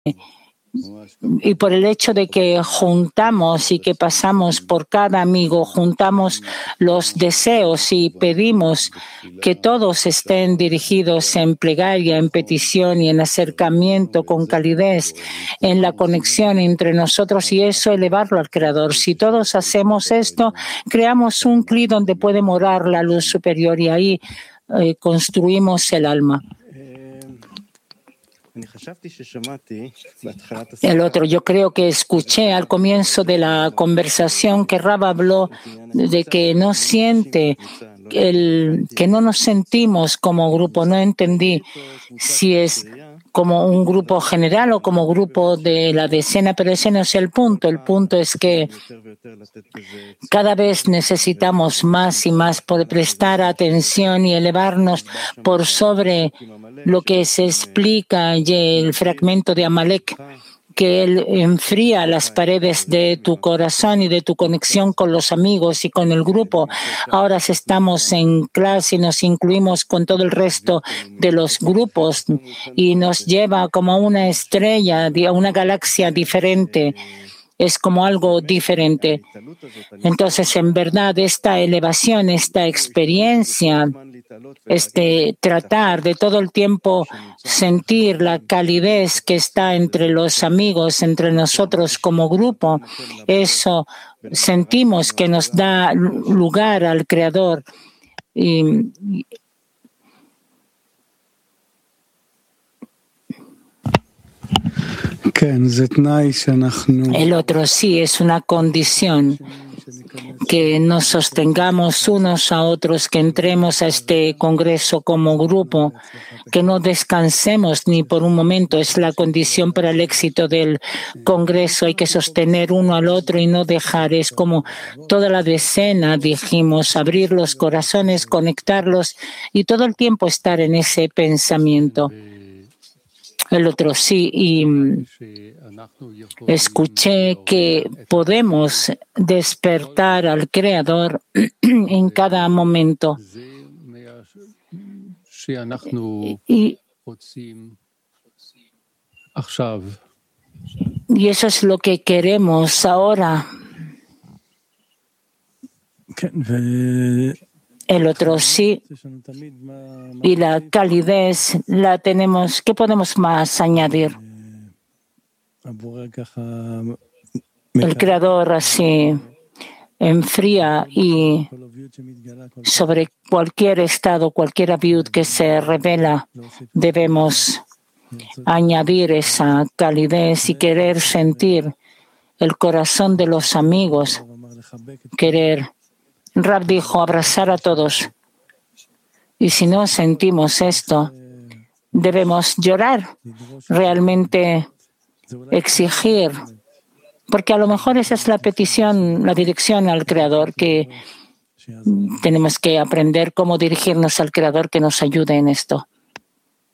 y por el hecho de que juntamos y que pasamos por cada amigo, juntamos los deseos y pedimos que todos estén dirigidos en plegaria, en petición y en acercamiento con calidez, en la conexión entre nosotros y eso elevarlo al Creador. Si todos hacemos esto, creamos un cli donde puede morar la luz superior y ahí construimos el alma. El otro, yo creo que escuché al comienzo de la conversación que Rab habló de que no siente, que no nos sentimos como grupo. No entendí si es como un grupo general o como grupo de la decena, pero ese no es el punto. El punto es que cada vez necesitamos más y más poder prestar atención y elevarnos por sobre lo que se explica en el fragmento de Amalek, que él enfría las paredes de tu corazón y de tu conexión con los amigos y con el grupo. Ahora estamos en clase y nos incluimos con todo el resto de los grupos y nos lleva como una estrella, a una galaxia diferente. Es como algo diferente. Entonces, en verdad, esta elevación, esta experiencia, tratar de todo el tiempo sentir la calidez que está entre los amigos, entre nosotros como grupo, eso sentimos que nos da lugar al Creador. El otro sí es una condición que nos sostengamos unos a otros, que entremos a este congreso como grupo, que no descansemos ni por un momento. Es la condición para el éxito del congreso. Hay que sostener uno al otro y no dejar. Es como toda la decena, dijimos, abrir los corazones, conectarlos y todo el tiempo estar en ese pensamiento. El otro sí, y escuché que podemos despertar al Creador en cada momento. Y eso es lo que queremos ahora. El otro sí, y la calidez la tenemos. ¿Qué podemos más añadir? El Creador así enfría y sobre cualquier estado, cualquier aviud que se revela, debemos añadir esa calidez y querer sentir el corazón de los amigos, querer. Rab dijo abrazar a todos. Y si no sentimos esto, debemos llorar, realmente exigir, porque a lo mejor esa es la petición, la dirección al Creador, que tenemos que aprender cómo dirigirnos al Creador que nos ayude en esto.